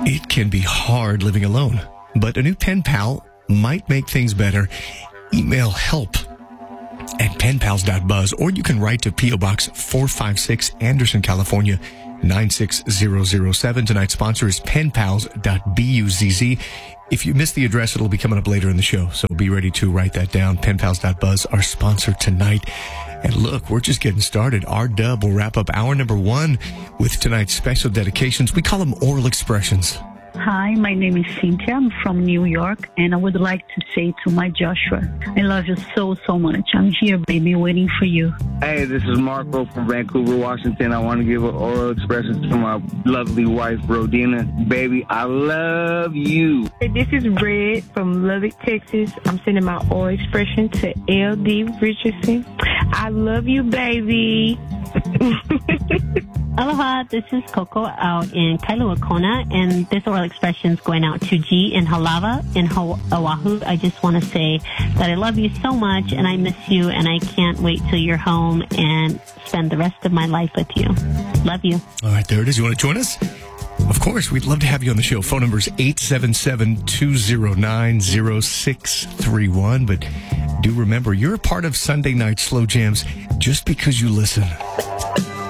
It can be hard living alone, but a new pen pal might make things better. Email help@penpals.buzz, or you can write to P.O. Box 456, Anderson, California, 96007. Tonight's sponsor is penpals.buzz. If you missed the address, it'll be coming up later in the show, so be ready to write that down. Penpals.buzz, our sponsor tonight. And look, we're just getting started. R-Dub will wrap up hour number 1 with tonight's special dedications. We call them oral expressions. Hi, my name is Cynthia. I'm from New York, and I would like to say to my Joshua, I love you so, so much. I'm here, baby, waiting for you. Hey, this is Marco from Vancouver, Washington. I want to give an oral expression to my lovely wife, Rodina. Baby, I love you. Hey, this is Red from Lubbock, Texas. I'm sending my oral expression to L.D. Richardson. I love you, baby. Aloha, this is Coco out in Kailua Kona, and this oral expression is going out to G in Halawa in Oahu. I just want to say that I love you so much, and I miss you, and I can't wait till you're home and spend the rest of my life with you. Love you. All right, there it is. You want to join us? Of course, we'd love to have you on the show. Phone number is 877-209-0631. But do remember, you're a part of Sunday Night Slow Jams just because you listen.